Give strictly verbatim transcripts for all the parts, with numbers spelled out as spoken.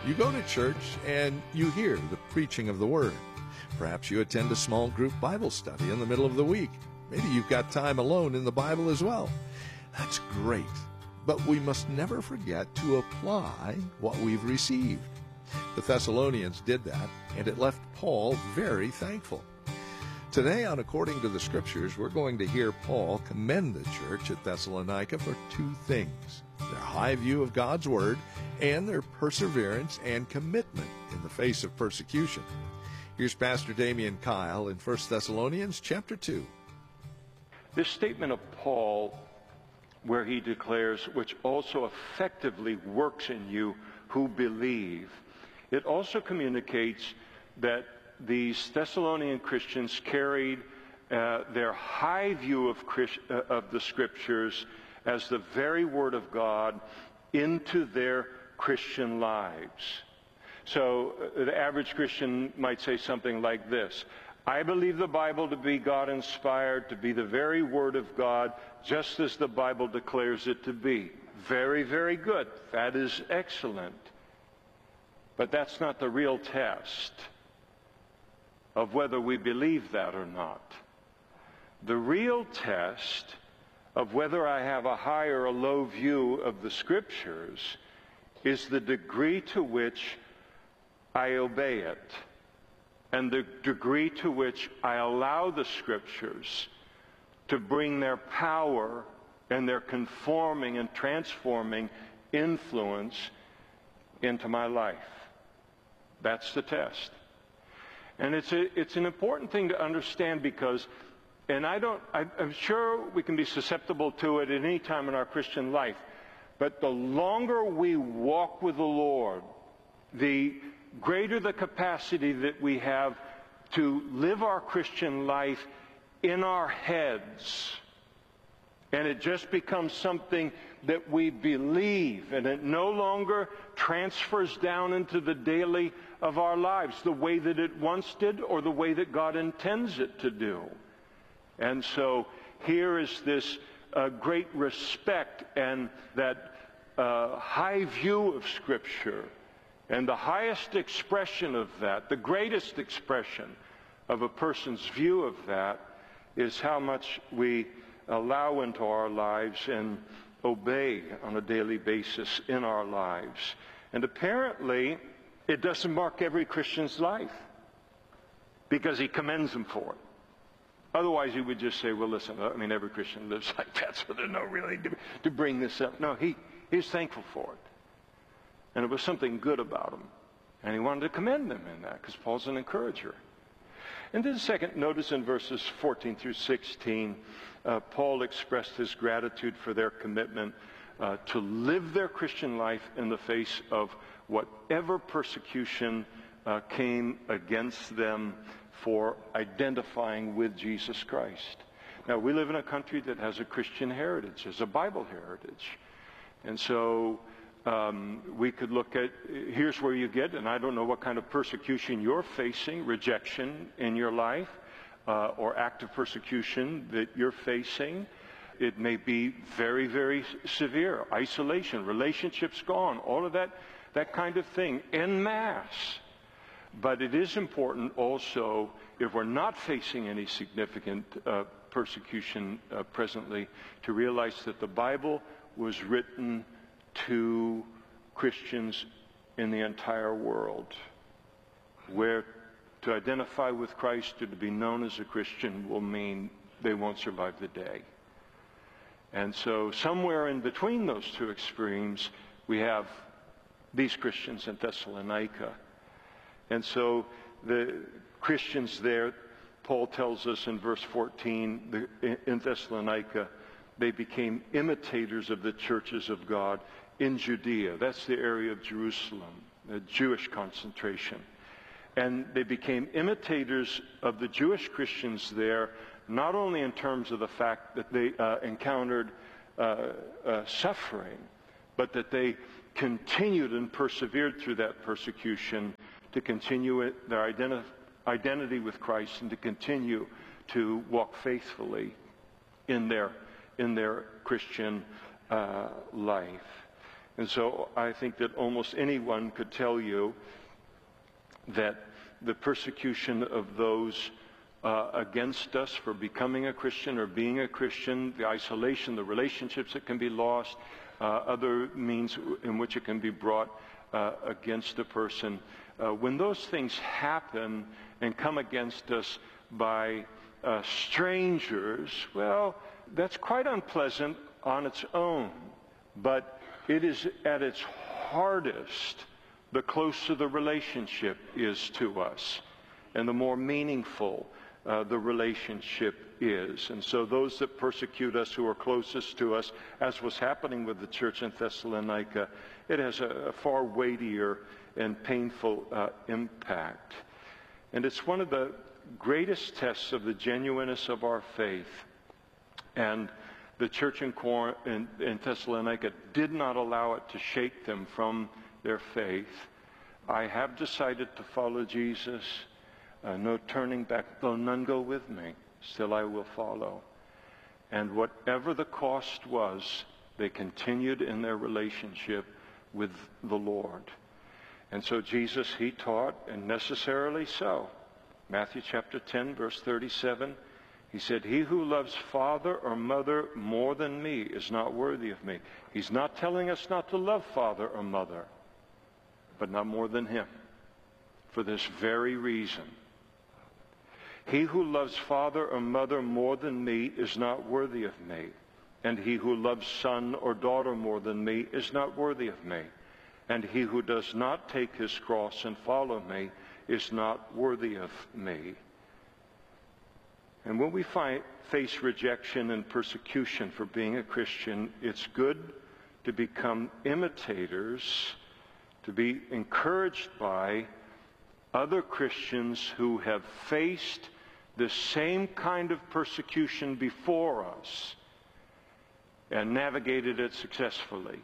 You go to church and you hear the preaching of the Word. Perhaps you attend a small group Bible study in the middle of the week. Maybe you've got time alone in the Bible as well. That's great. But we must never forget to apply what we've received. The Thessalonians did that, and it left Paul very thankful. Today on According to the Scriptures, we're going to hear Paul commend the church at Thessalonica for two things: their high view of God's Word and their perseverance and commitment in the face of persecution. Here's Pastor Damian Kyle in First Thessalonians chapter two. This statement of Paul, where he declares, which also effectively works in you who believe, it also communicates that these Thessalonian Christians carried uh, their high view of, Christ, uh, of the Scriptures as the very Word of God into their Christian lives. So uh, the average Christian might say something like this: I believe the Bible to be God-inspired, to be the very Word of God, just as the Bible declares it to be. Very, very good. That is excellent. But that's not the real test of whether we believe that or not. The real test of whether I have a high or a low view of the Scriptures is the degree to which I obey it, and the degree to which I allow the Scriptures to bring their power and their conforming and transforming influence into my life. That's the test. And it's a, it's an important thing to understand, because, and I don't, I, I'm sure we can be susceptible to it at any time in our Christian life, but the longer we walk with the Lord, the greater the capacity that we have to live our Christian life in our heads. And it just becomes something that we believe, and it no longer transfers down into the daily of our lives the way that it once did, or the way that God intends it to do. And so here is this uh, great respect and that uh, high view of Scripture. And the highest expression of that, the greatest expression of a person's view of that, is how much we allow into our lives and obey on a daily basis in our lives. And apparently, it doesn't mark every Christian's life, because he commends them for it. Otherwise, he would just say, well, listen, I mean, every Christian lives like that, so there's no really to, to bring this up. No, he, he's thankful for it. And it was something good about him. And he wanted to commend them in that, because Paul's an encourager. And then second, notice in verses fourteen through sixteen, uh, Paul expressed his gratitude for their commitment uh, to live their Christian life in the face of whatever persecution uh, came against them for identifying with Jesus Christ. Now, we live in a country that has a Christian heritage, has a Bible heritage. And so um, we could look at, here's where you get, and I don't know what kind of persecution you're facing, rejection in your life, uh, or active persecution that you're facing. It may be very, very severe. Isolation, relationships gone, all of that, that kind of thing, en masse. But it is important also, if we're not facing any significant uh, persecution uh, presently, to realize that the Bible was written to Christians in the entire world, where to identify with Christ or to be known as a Christian will mean they won't survive the day. And so somewhere in between those two extremes, we have these Christians in Thessalonica. And so the Christians there, Paul tells us in verse fourteen, the, in Thessalonica, they became imitators of the churches of God in Judea. That's the area of Jerusalem, the Jewish concentration. And they became imitators of the Jewish Christians there, not only in terms of the fact that they uh, encountered uh, uh, suffering, but that they continued and persevered through that persecution to continue it, their identi- identity with Christ, and to continue to walk faithfully in their in their Christian uh, life. And so I think that almost anyone could tell you that the persecution of those uh, against us for becoming a Christian or being a Christian, the isolation, the relationships that can be lost, uh, other means in which it can be brought uh, against a person, uh, when those things happen and come against us by uh, strangers, well, that's quite unpleasant on its own, but it is at its hardest the closer the relationship is to us and the more meaningful uh, the relationship is. And so those that persecute us, who are closest to us, as was happening with the church in Thessalonica, it has a, a far weightier and painful uh, impact. And it's one of the greatest tests of the genuineness of our faith. And the church in, Cor- in, in Thessalonica did not allow it to shake them from their faith. I have decided to follow Jesus. Uh, no turning back. Though none go with me, still I will follow. And whatever the cost was, they continued in their relationship with the Lord. And so Jesus, he taught, and necessarily so. Matthew chapter ten, verse thirty-seven, he said, "He who loves father or mother more than me is not worthy of me." He's not telling us not to love father or mother, but not more than him, for this very reason. He who loves father or mother more than me is not worthy of me, and he who loves son or daughter more than me is not worthy of me, and he who does not take his cross and follow me is not worthy of me. And when we find, face rejection and persecution for being a Christian, it's good to become imitators, to be encouraged by other Christians who have faced the same kind of persecution before us and navigated it successfully,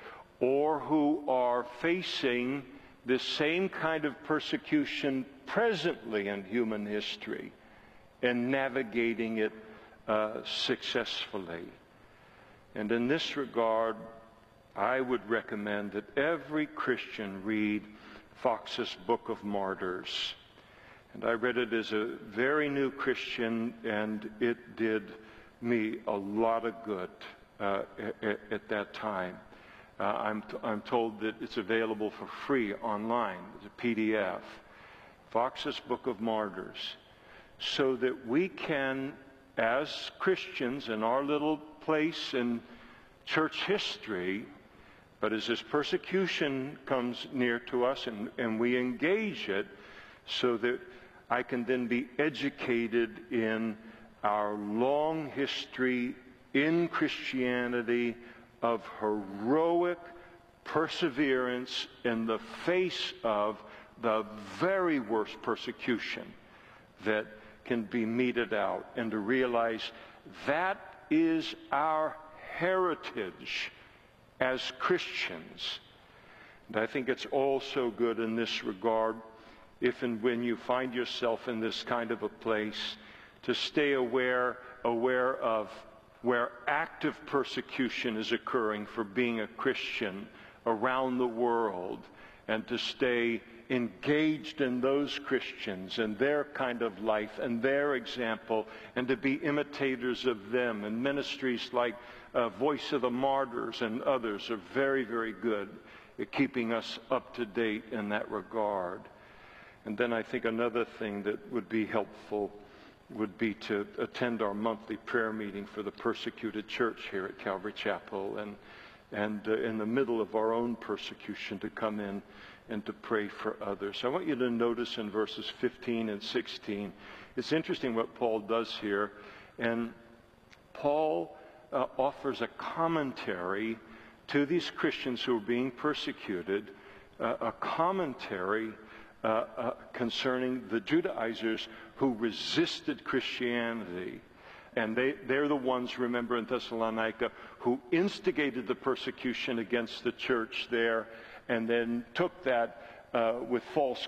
or who are facing the same kind of persecution presently in human history and navigating it uh, successfully. And in this regard, I would recommend that every Christian read Fox's Book of Martyrs. And I read it as a very new Christian, and it did me a lot of good uh, at, at that time. Uh, I'm, t- I'm told that it's available for free online. It's a P D F. Fox's Book of Martyrs. So that we can, as Christians in our little place in church history, but as this persecution comes near to us and, and we engage it, so that I can then be educated in our long history in Christianity of heroic perseverance in the face of the very worst persecution that can be meted out, and to realize that is our heritage as Christians. And I think it's also good in this regard, if and when you find yourself in this kind of a place, to stay aware, aware of where active persecution is occurring for being a Christian around the world, and to stay engaged in those Christians and their kind of life and their example, and to be imitators of them. And ministries like uh, Voice of the Martyrs and others are very, very good at keeping us up to date in that regard. And then I think another thing that would be helpful would be to attend our monthly prayer meeting for the persecuted church here at Calvary Chapel, and and uh, in the middle of our own persecution, to come in and to pray for others. I want you to notice in verses fifteen and sixteen, it's interesting what Paul does here. And Paul uh, offers a commentary to these Christians who are being persecuted, uh, a commentary uh, uh, concerning the Judaizers who resisted Christianity. And they, they're the ones, remember, in Thessalonica, who instigated the persecution against the church there, and then took that uh, with false